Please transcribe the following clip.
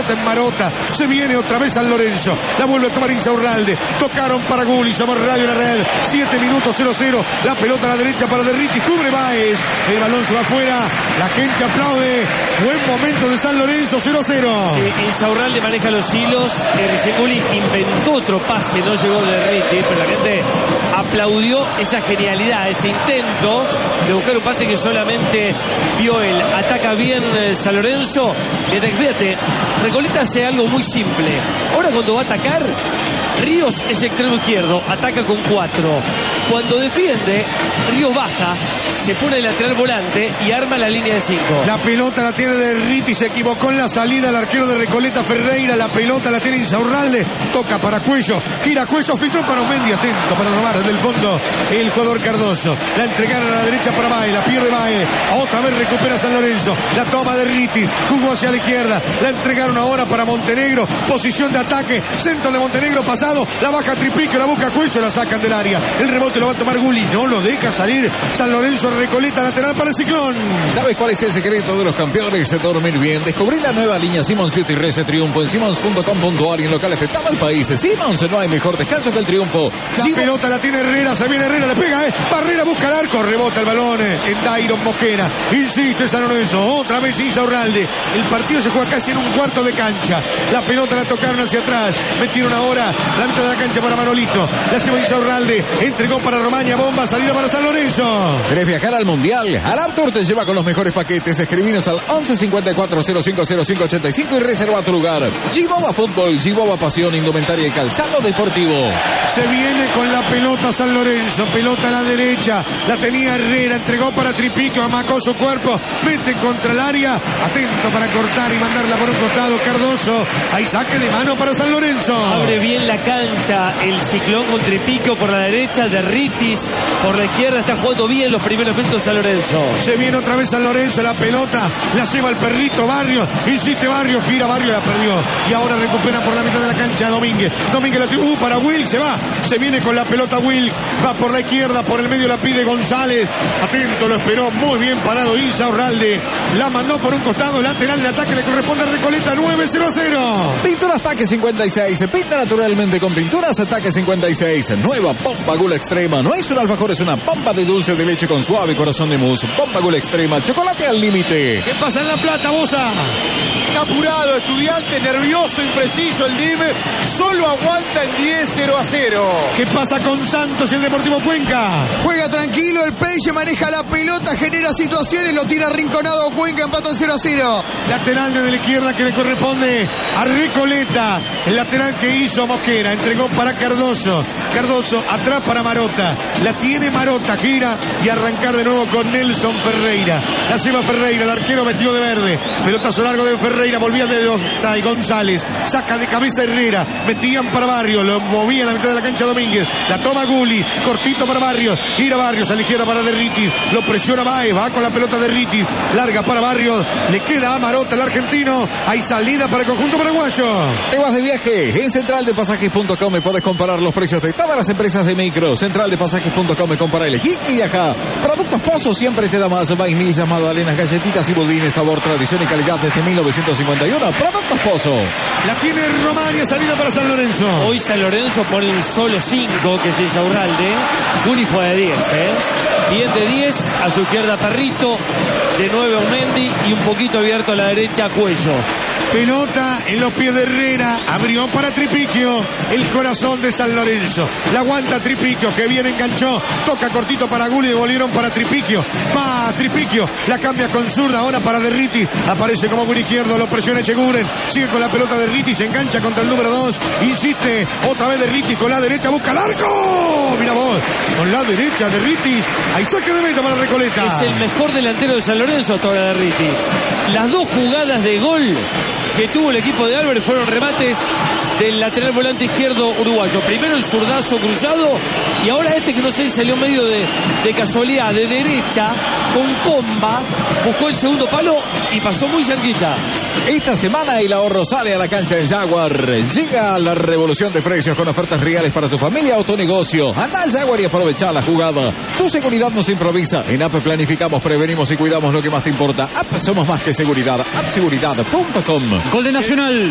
pelota en Marota. Se viene otra vez San Lorenzo. La vuelve a tomar Insaurralde. Tocaron para Gulli. Somos Radio La Red. 7 minutos 0-0. La pelota a la derecha para Derriti. Cubre Báez. El balón se va afuera. La gente aplaude. Buen momento de San Lorenzo. 0-0. Sí, Insaurralde maneja los hilos. Gulli inventó otro pase. No llegó Derriti. Pero la gente aplaudió esa genialidad, ese intento de buscar un pase que solamente vio él. Ataca bien San Lorenzo. Fíjate, Recoleta hace algo muy simple. Ahora cuando va a atacar, Ríos es extremo izquierdo, ataca con 4. Cuando defiende, Ríos baja, se pone el lateral volante y arma la línea de 5. La pelota la tiene Derriti, se equivocó en la salida el arquero de Recoleta, Ferreira. La pelota la tiene Insaurralde, toca para Cuello, gira Cuello, filtró para Omendi, atento para robar desde el fondo el jugador Cardoso. La entregaron a la derecha para Baez, la pierde Baez, otra vez recupera San Lorenzo, la toma Derriti, jugó hacia la izquierda, la entregaron ahora para Montenegro, posición de ataque, centro de Montenegro pasado, la baja Tripique, la busca Cuello, la sacan del área, el rebote lo va a tomar Gulli, no lo deja salir San Lorenzo. Recoleta lateral para el Ciclón. ¿Sabes cuál es el secreto de los campeones? Dormir bien. Descubrí la nueva línea Simmons Beauty Rest Triunfo en simmons.com.ar y en locales de todo el país. Simmons, no hay mejor descanso que el triunfo. La pelota la tiene Herrera, se viene Herrera, le pega, Barrera busca el arco, rebota el balón en Dairon Mosquera. Insiste San Lorenzo, otra vez Insaurralde. El partido se juega casi en un cuarto de cancha. La pelota la tocaron hacia atrás. Metieron ahora la mitad de la cancha para Manolito. La lleva Insaurralde, entregó para Romaña, bomba, salida para San Lorenzo. ¿Querés viajar al Mundial? Arautour te lleva con los mejores paquetes. Escribinos al 11 54 05 05 85 y reserva tu lugar. Giboba Fútbol, Giboba Pasión, Indumentaria y Calzado Deportivo. Se viene con la pelota San Lorenzo, pelota a la derecha, la tenía Herrera, entregó para Tripique, amacó su cuerpo, mete contra el área, atento para cortar y mandarla por un costado Cardoso. Hay saque de mano para San Lorenzo. Abre bien la cancha el Ciclón con Tripique por la derecha, Derritis por la izquierda, está jugando bien los primeros minutos San Lorenzo. Se viene otra vez San Lorenzo, la pelota la lleva el perrito Barrios, insiste Barrios, gira Barrios, la perdió y ahora recupera por la mitad de la cancha Domínguez la tribu para Will, se viene con la pelota Will, va por la izquierda, por el medio la pide González, atento, lo esperó muy bien parado Insaurralde, la mandó por un costado, lateral de ataque le corresponde a Recoleta. 9-0-0. Pinturas Ataque 56, pinta naturalmente con Pinturas Ataque 56, nueva Pompa Gula Extrema, no es un alfajor, es una pompa de dulce de leche con suave corazón de mousse. Pompa Gula Extrema, chocolate al límite. ¿Qué pasa en La Plata, Bosa? Apurado, Estudiante, nervioso, impreciso el DIM, solo aguanta en 10-0-0. ¿Qué pasa con Santos y el Deportivo Cuenca? Juega tranquilo, el Peixe maneja la pelota, genera situaciones, lo tira arrinconado Cuenca, empatan 0-0. Lateral desde la izquierda que le corresponde a Recoleta. El lateral que hizo Mosquera, entregó para Cardoso. Cardoso atrás para Marota. La tiene Marota, gira y arrancar de nuevo con Nelson Ferreira. La lleva Ferreira, el arquero vestido de verde. Pelotazo largo de Ferreira, volvía de González. Saca de cabeza Herrera. Metían para Barrios, lo movía en la mitad de la cancha Domínguez. La toma Gulli, cortito para Barrios. Gira Barrios a la izquierda para Derritis. Lo presiona Baez, va con la pelota Derritis. Larga para Barrios. Le queda a Marota, el argentino. Hay salida para el conjunto paraguayo. Te vas de viaje. En centraldepasajes.com podés comparar los precios de todas las empresas de micro. Centraldepasajes.com, compara, elegí y viaja. Productos Pozo siempre te da más. Vainillas, magdalenas, galletitas y budines. Sabor, tradición y calidad desde 1951. Productos Pozo. La tiene Romaña, salida para San Lorenzo. Hoy San Lorenzo pone un solo 5, que es Insaurralde. Gulli fue de 10, Bien de 10, a su izquierda Perrito, de 9 Omendi y un poquito abierto a la derecha Cuello. Pelota en los pies de Herrera, abrió para Tripiquio, el corazón de San Lorenzo. La aguanta Tripiquio, que bien enganchó, toca cortito para Gulli, devolvieron para Tripiquio. Va Tripiquio, la cambia con zurda, ahora para Derriti, aparece como Gulli izquierdo, lo presiona Echeguren, sigue con la pelota Derriti, se engancha contra el número 2, insiste, otra vez Derriti con la derecha, busca el arco. Mira vos, con la derecha Derriti, hay saque de meta para Recoleta. Es el mejor delantero de San Lorenzo hasta ahora, Derriti. Las dos jugadas de gol que tuvo el equipo de Álvarez fueron remates del lateral volante izquierdo uruguayo. Primero el zurdazo cruzado y ahora este que no sé, salió medio de casualidad, de derecha, con comba, buscó el segundo palo y pasó muy cerquita. Esta semana el ahorro sale a la cancha en Jaguar. Llega la revolución de precios con ofertas reales para tu familia o tu negocio. Anda a Jaguar y aprovecha la jugada. Tu seguridad nos improvisa. En App planificamos, prevenimos y cuidamos lo que más te importa. App somos más que seguridad. Appseguridad.com. Gol de Nacional.